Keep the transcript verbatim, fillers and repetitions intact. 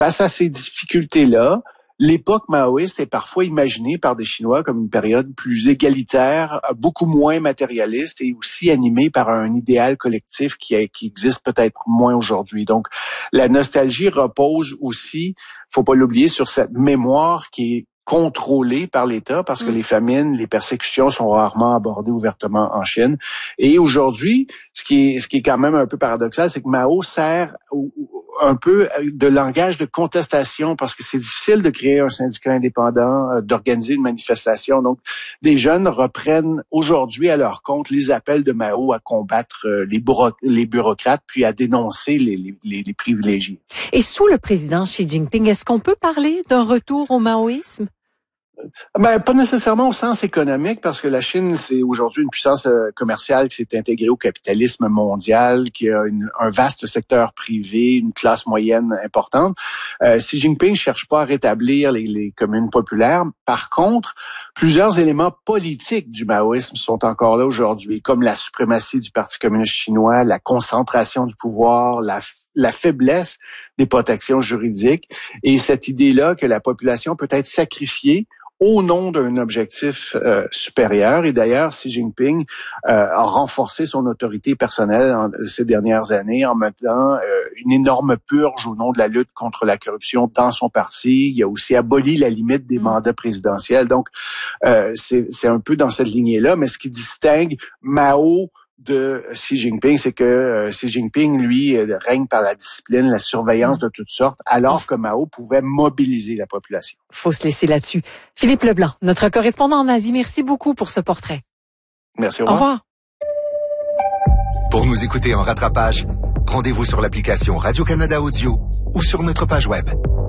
face à ces difficultés-là, l'époque maoïste est parfois imaginée par des Chinois comme une période plus égalitaire, beaucoup moins matérialiste et aussi animée par un idéal collectif qui, est, qui existe peut-être moins aujourd'hui. Donc, la nostalgie repose aussi, faut pas l'oublier, sur cette mémoire qui est contrôlée par l'État parce que mmh. les famines, les persécutions sont rarement abordées ouvertement en Chine. Et aujourd'hui, ce qui est, ce qui est quand même un peu paradoxal, c'est que Mao sert au, un peu de langage de contestation parce que c'est difficile de créer un syndicat indépendant, d'organiser une manifestation. Donc, des jeunes reprennent aujourd'hui à leur compte les appels de Mao à combattre les, bureau- les bureaucrates puis à dénoncer les, les, les privilégiés. Et sous le président Xi Jinping, est-ce qu'on peut parler d'un retour au maoïsme? Ben, pas nécessairement au sens économique, parce que la Chine, c'est aujourd'hui une puissance commerciale qui s'est intégrée au capitalisme mondial, qui a une, un vaste secteur privé, une classe moyenne importante. Euh, Xi Jinping cherche pas à rétablir les, les communes populaires. Par contre, plusieurs éléments politiques du maoïsme sont encore là aujourd'hui, comme la suprématie du Parti communiste chinois, la concentration du pouvoir, la la faiblesse des protections juridiques et cette idée-là que la population peut être sacrifiée au nom d'un objectif euh, supérieur. Et d'ailleurs, Xi Jinping euh, a renforcé son autorité personnelle en, ces dernières années en mettant euh, une énorme purge au nom de la lutte contre la corruption dans son parti. Il a aussi aboli la limite des mmh. mandats présidentiels. Donc, euh, c'est, c'est un peu dans cette lignée-là. Mais ce qui distingue Mao de Xi Jinping, c'est que euh, Xi Jinping, lui, euh, règne par la discipline, la surveillance de toutes sortes, alors que Mao pouvait mobiliser la population. Faut se laisser là-dessus. Philippe Leblanc, notre correspondant en Asie, merci beaucoup pour ce portrait. Merci, au revoir. Au revoir. Pour nous écouter en rattrapage, rendez-vous sur l'application Radio-Canada Audio ou sur notre page web.